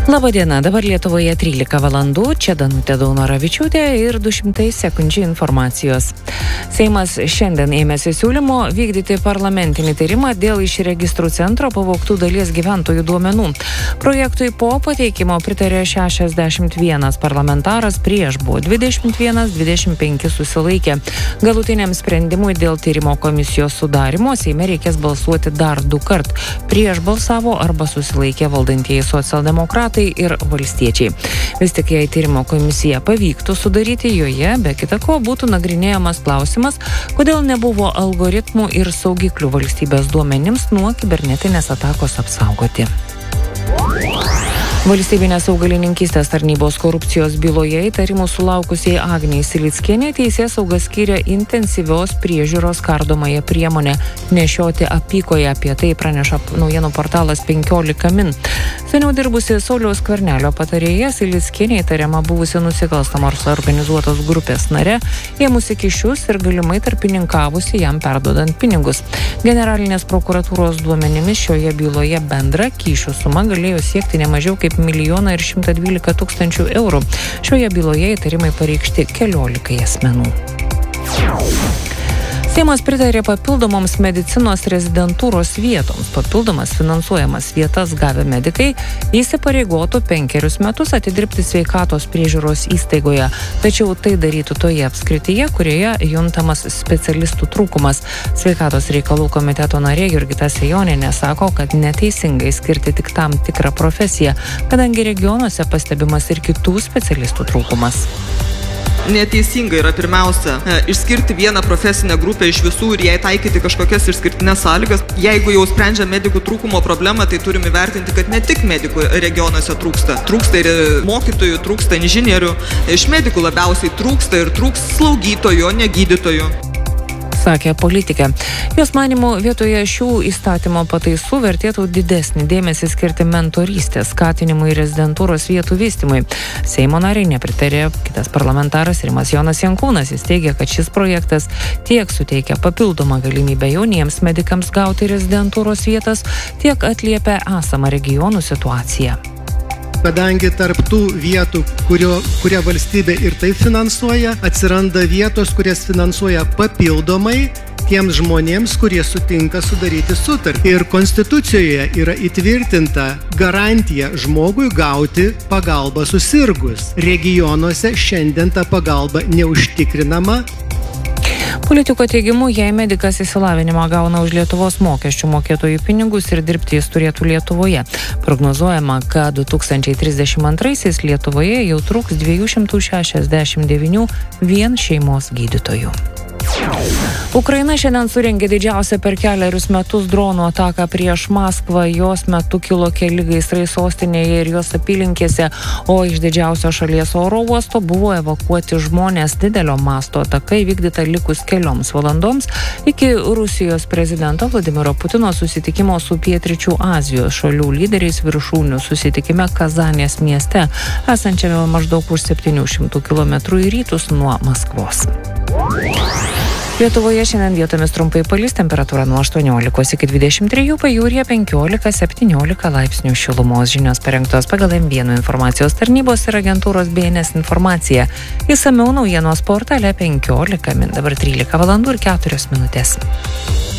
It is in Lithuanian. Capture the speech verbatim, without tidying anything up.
Labadiena, dabar Lietuvoje trylika valandų, čia Danutė Daunoravičiūtė ir du šimtai sekundžių informacijos. Seimas šiandien ėmėsi siūlymo vykdyti parlamentinį tyrimą dėl iš registrų centro pavogtų dalies gyventojų duomenų. Projektui po pateikimo pritarė šešiasdešimt vienas parlamentaras, prieš buvo dvidešimt vienas, dvidešimt penki susilaikė. Galutiniam sprendimui dėl tyrimo komisijos sudarimo Seime reikės balsuoti dar du kart. Prieš balsavo arba susilaikė valdantieji socialdemokratai ir valstiečiai. Vis tik jei tyrimo komisija pavyktų sudaryti, joje be kita ko būtų nagrinėjamas klausimas, kodėl nebuvo algoritmų ir saugiklių valstybės duomenims nuo kibernetinės atakos apsaugoti. Valstybinės augalininkystės tarnybos korupcijos byloje įtarimų sulaukusiai Agnei Silickienei teisėsauga skyrė intensyvios priežiūros kardomąją priemonę nešioti apykoje. Apie tai praneša naujienų portalas penkiolika min. Seniau dirbusi Sauliaus Skvernelio patarėja Silickienė įtariama buvusi nusikalstamos organizuotos grupės nare, ėmusi kyšius ir galimai tarpininkavusi jam perduodant pinigus. Generalinės prokuratūros duomenimis šioje byloje bendra kyšių suma galėjo siekti nemažiau kaip milijoną ir šimtą dvylika tūkstančių eurų. Šioje byloje įtarimai pareikšti keliolikai asmenų. Seimas pritarė papildomoms medicinos rezidentūros vietoms. Papildomas finansuojamas vietas gavę medikai įsipareigotų penkerius metus atidirbti sveikatos priežiūros įstaigoje. Tačiau tai darytų toje apskrityje, kurioje juntamas specialistų trūkumas. Sveikatos reikalų komiteto narė Jurgita Sejonienė sako, kad neteisingai skirti tik tam tikrą profesiją, kadangi regionuose pastebimas ir kitų specialistų trūkumas. Neteisinga yra pirmiausia išskirti vieną profesinę grupę iš visų ir jai taikyti kažkokias išskirtinės sąlygas. Jeigu jau sprendžia medikų trūkumo problemą, tai turime įvertinti, kad ne tik medikų regionuose trūksta. Trūksta ir mokytojų, trūksta inžinierių. Iš medikų labiausiai trūksta ir trūks slaugytojų, o ne gydytojų. Sakė politikė. Jos manymu, vietoje šių įstatymo pataisų vertėtų didesnį dėmesį skirti mentorystės skatinimui ir rezidentūros vietų vystymui. Seimo nariai nepritarė kitas parlamentaras Rimas Jonas Jankūnas. Jis teigia, kad šis projektas tiek suteikia papildomą galimybę jauniems medikams gauti rezidentūros vietas, tiek atliepia esamą regionų situaciją. Kadangi tarp tų vietų, kurio, kurią valstybė ir taip finansuoja, atsiranda vietos, kurias finansuoja papildomai tiems žmonėms, kurie sutinka sudaryti sutartį. Ir Konstitucijoje yra įtvirtinta garantija žmogui gauti pagalbą susirgus. Regionuose šiandien ta pagalba neužtikrinama. Politiko teigimu, jei medikas išsilavinimą gauna už Lietuvos mokesčių mokėtojų pinigus ir dirbti jis turėtų Lietuvoje. Prognozuojama, kad du tūkstančiai trisdešimt antraisiais Lietuvoje jau trūks dviejų šimtų šešiasdešimt devynių vien šeimos gydytojų. Ukraina šiandien surengė didžiausią per keliarius metus dronų ataką prieš Maskvą. Jos metu kilo keli gaisrai sostinėje ir jos apylinkėse, o iš didžiausio šalies oro uosto buvo evakuoti žmonės. Didelio masto ataka įvykdyta likus kelioms valandoms iki Rusijos prezidento Vladimiro Putino susitikimo su Pietryčių Azijos šalių lyderiais viršūnių susitikime Kazanės mieste, esančiame maždaug už septynių šimtų kilometrų į rytus nuo Maskvos. Lietuvoje šiandien vietomis trumpai palis, temperatūra nuo aštuoniolikos iki dvidešimt trijų, pajūryje penkiolika septyniolika laipsnių šilumos. Žinios parengtos pagal M vienas informacijos tarnybos ir agentūros B N S informacija. Išsamiau naujienos portale penkiolika min, dabar trylika valandų ir keturios minutės.